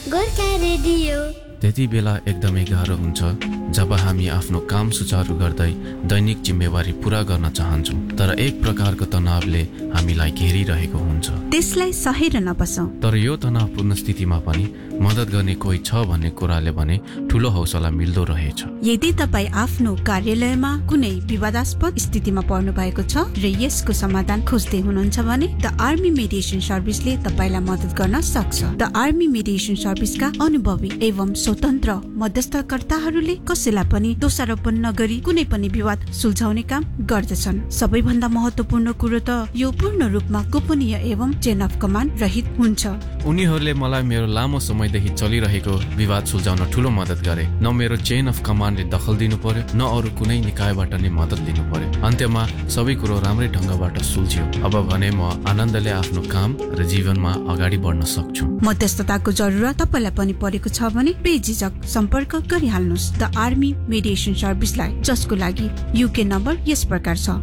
Gorkha radio. त्यति बेला एकदमै गाह्रो हुन्छ जब हामी आफ्नो काम सुचारू गर्दै दैनिक जिम्मेवारी पूरा गर्न चाहन्छौँ, तर एक प्रकारको तनावले हामीलाई घेरिरहेको हुन्छ। त्यसलाई सहेर नबसौं। तर यो तनावपूर्ण स्थितिमा पनि मद्दत गर्ने कोही छ भन्ने कुराले भने ठूलो हौसला मिल्दो रहेछ। यदि तपाईँ आफ्नो कार्यालयमा कुनै विवादास्पद स्थितिमा पर्नु भएको छ र यसको समाधान खोज्दै हुनुहुन्छ भने द आर्मी मेडिएसन सर्भिसले तपाईलाई मद्दत गर्न सक्छ। द आर्मी मेडिएसन सर्भिसका अनुभवी एवं स्वतन्त्र मध्यस्थकर्ताहरूले कसैलाई पनि दोषारोपण नगरी कुनै पनि विवाद सुल्झाउने काम गर्दछन्। सबैभन्दा महत्त्वपूर्ण कुरो त यो पूर्ण रूपमा गोपनीय एवं चेन अफ कमान्ड रहित हुन्छ। उनीहरूले मलाई मेरो लामो समयदेखि चलिरहेको विवाद सुल्झाउन ठूलो मद्दत गरे। न मेरो चेन अफ कमान्डले दखल दिनु पर्यो, न अरू कुनै निकायबाट नै मद्दत लिनु पर्यो। अन्त्यमा सबै कुरो राम्रै ढंगबाट सुल्झ्यो। अब भने म आनन्दले आफ्नो काम र जीवनमा अगाडि बढ्न सक्छु। मध्यस्थताको जरुरत तपाईलाई पनि परेको छ भने बेझिझक सम्पर्क गरिहाल्नुहोस् द आर्मी मेडिएसन सर्भिसलाई, जसको लागि युके नम्बर यस प्रकार छ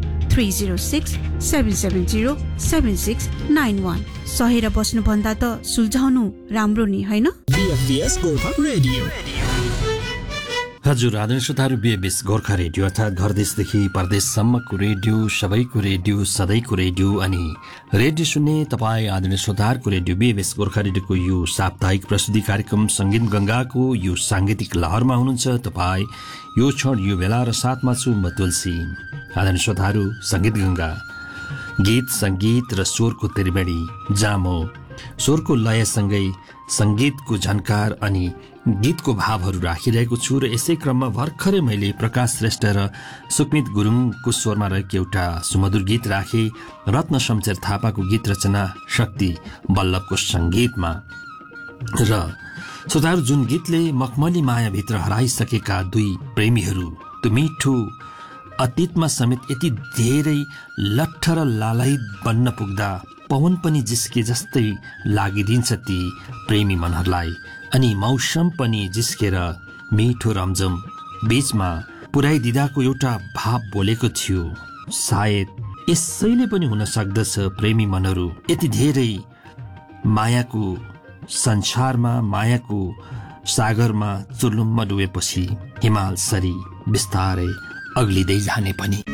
3067707691। सहेर बस्नुभन्दा त सुल्झाउनु राम्रो नि, हैन? हजुर, आदरणीय श्रोताहरू, बीएबीएस गोर्खा रेडियो अर्थात् घर देशदेखि परदेशसम्मको रेडियो, सबैको रेडियो, सधैँको रेडियो अनि रेडियो सुन्ने तपाईँ आदरणीय श्रोताहरूको रेडियो बीएबीएस गोर्खा रेडियोको यो साप्ताहिक प्रस्तुति कार्यक्रम संगीत गंगाको यो सांगीतिक लहरमा हुनुहुन्छ तपाईँ यो क्षण यो बेला, र साथमा छु म तुलसी। आदरणीय श्रोताहरू, संगीत गंगा गीत, संगीत र स्वरको त्रिवेणी जामो, स्वरको लयसँगै संगीतको झन्कार अनि गीतको भावहरू राखिरहेको छु। र यसै क्रममा भर्खरै मैले प्रकाश श्रेष्ठ र सुकमित गुरुङको स्वरमा रहेको एउटा सुमधुर गीत राखे, रत्न शमशेर थापाको गीत रचना, शक्ति बल्लभको संगीतमा। र श्रोताहरू, जुन गीतले मखमली मायाभित्र हराइसकेका दुई प्रेमीहरू त्यो मिठो अतीतमा समेत यति धेरै लट्ठ र लालायित बन्न पुग्दा पवन पनि जिस्के जस्तै लागिदिन्छ ती प्रेमी मनहरूलाई, अनि मौसम पनि जिस्केर मिठो रमझम बीचमा पुर्याइदिँदाको एउटा भाव बोलेको थियो। सायद यसैले पनि हुन सक्दछ प्रेमी मनहरू यति धेरै मायाको संसारमा, मायाको सागरमा चुर्लुम्म डुबेपछि हिमाल सरी बिस्तारै अग्लिँदै जाने पनि।